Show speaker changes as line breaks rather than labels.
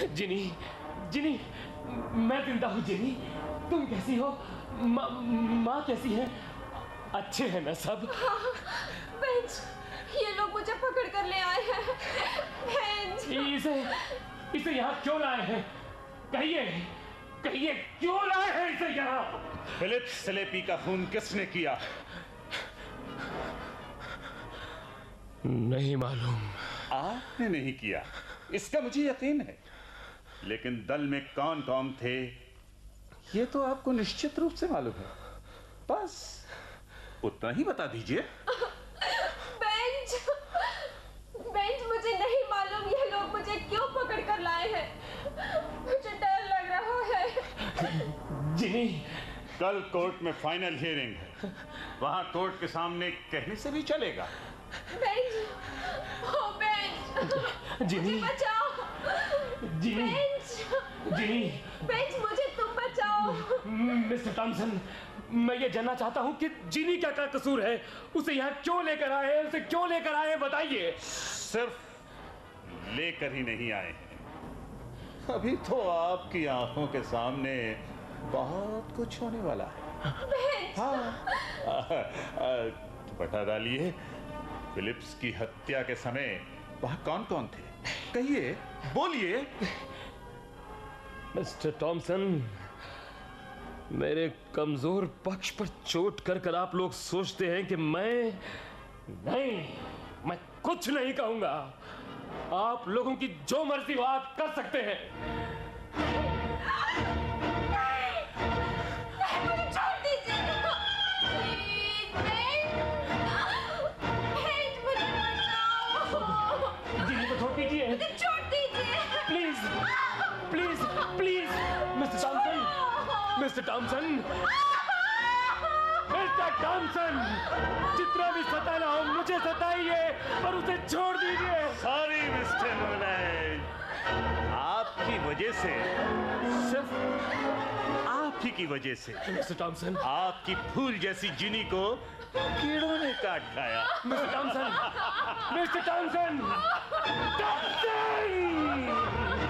जिनी, जिनी, मैं जिंदा हूँ जिनी। तुम कैसी हो? माँ कैसी है? अच्छे हैं ना सब?
बेंच, ये लोग मुझे पकड़ कर ले आए हैं। बेंच,
इसे यहाँ क्यों लाए हैं? कहिए, कहिए क्यों लाए हैं इसे यहाँ?
फिलिप्स सेलेपी का खून किसने किया?
नहीं मालूम।
आपने नहीं किया, इसका मुझे यकीन है, लेकिन दल में कौन कौन थे ये तो आपको निश्चित रूप से मालूम है। बस उतना ही बता दीजिए।
बेंच, बेंच, मुझे नहीं मालूम ये लोग मुझे क्यों पकड़ कर लाए हैं। मुझे डर लग रहा है।
जिनी,
कल कोर्ट में फाइनल हियरिंग है, वहां कोर्ट के सामने कहने से भी चलेगा।
बेंच, ओ बेंच,
जिनी,
मुझे बचाओ।
जिनी,
बेंच,
जिनी,
बेंच, मुझे तुम बचाओ।
मिस्टर टॉमसन, मैं ये जानना चाहता हूँ कि जिनी का क्या कसूर है? उसे यहाँ क्यों लेकर आए? उसे क्यों लेकर आए बताइए।
सिर्फ लेकर ही नहीं आए हैं, अभी तो आपकी आंखों के सामने बहुत कुछ होने वाला है। हाँ, बता डालिए, फिलिप्स की हत्या के समय वहां कौन कौन थे? कहिए, बोलिए।
मिस्टर टॉमसन, मेरे कमजोर पक्ष पर चोट कर कर आप लोग सोचते हैं कि मैं कुछ नहीं कहूंगा। आप लोगों की जो मर्जी हो आप कर सकते हैं।
मुझे छोड़ दीजिए। प्लीज, बेंच, मुझे बचाओ।
जिनी को छोड़ दीजिए।
मुझे छोड़ दीजिए।
Please, please, please, mister Thomson, mister Thomson, mister Thomson, जितना भी सताना हो मुझे सताइए, पर उसे छोड़ दीजिए।
सॉरी मिस्टर नॉलेज, आपकी वजह से, सिर्फ आप ही की वजह से
मिस्टर टॉमसन,
आपकी फूल जैसी जिनी को कीड़ों ने काट खाया।
Mister Thomson, mister Thomson, Thomson!